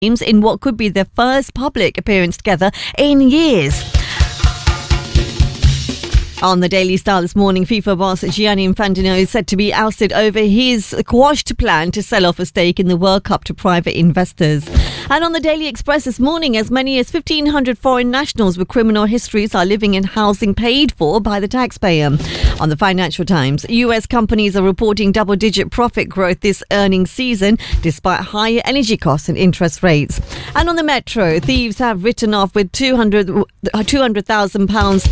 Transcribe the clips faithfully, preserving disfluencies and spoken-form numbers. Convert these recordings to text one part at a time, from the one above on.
in what could be their first public appearance together in years. On the Daily Star this morning, FIFA boss Gianni Infantino is said to be ousted over his quashed plan to sell off a stake in the World Cup to private investors. And on the Daily Express this morning, as many as fifteen hundred foreign nationals with criminal histories are living in housing paid for by the taxpayer. On the Financial Times, U S companies are reporting double-digit profit growth this earnings season despite higher energy costs and interest rates. And on the Metro, thieves have written off with two hundred thousand pounds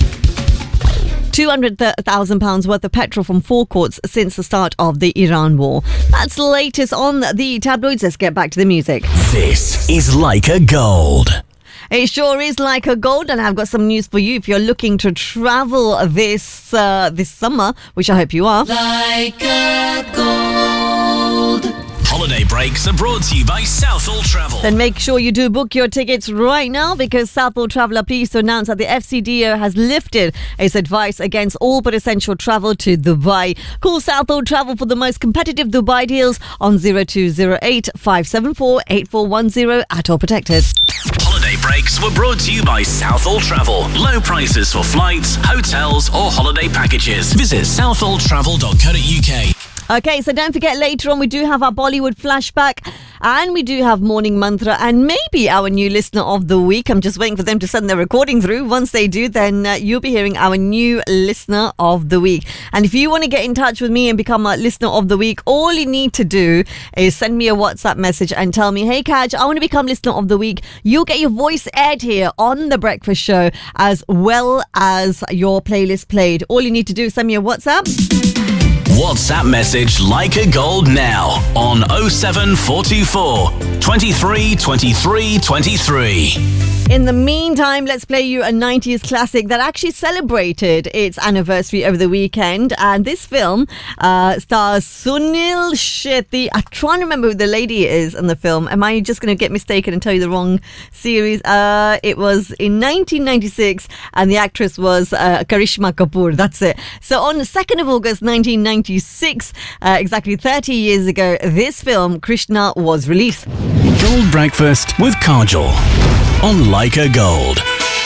two hundred thousand pounds worth of petrol from forecourts since the start of the Iran war. That's the latest on the tabloids. Let's get back to the music. This is Leica Gold. It sure is Leica Gold, and I've got some news for you if you're looking to travel this uh, this summer, which I hope you are. Leica Gold. Holiday breaks are brought to you by Southall Travel. Then make sure you do book your tickets right now, because Southall Travel are pleased to announce that the F C D O has lifted its advice against all but essential travel to Dubai. Call Southall Travel for the most competitive Dubai deals on zero two zero eight, five seven four, eight four one zero at All Protected. Holiday breaks were brought to you by Southall Travel. Low prices for flights, hotels or holiday packages. Visit southall travel dot co dot uk. Okay, so don't forget, later on we do have our Bollywood flashback and we do have Morning Mantra and maybe our new listener of the week. I'm just waiting for them to send their recording through. Once they do, then uh, you'll be hearing our new listener of the week. And if you want to get in touch with me and become a listener of the week, all you need to do is send me a WhatsApp message and tell me, hey Kaj, I want to become listener of the week. You'll get your voice aired here on The Breakfast Show as well as your playlist played. All you need to do is send me a WhatsApp. WhatsApp message Leica Gold now on oh seven four two four, twenty-three, twenty-three, twenty-three. In the meantime, let's play you a nineties classic that actually celebrated its anniversary over the weekend. And this film uh, stars Sunil Shetty. I'm trying to remember who the lady is in the film. Am I just going to get mistaken and tell you the wrong series? Uh, it was in nineteen ninety-six and the actress was uh, Karishma Kapoor. That's it. So on the second of August nineteen ninety-six, uh, exactly thirty years ago, this film, Krishna, was released. Gold Breakfast with Kajol on Leica Gold.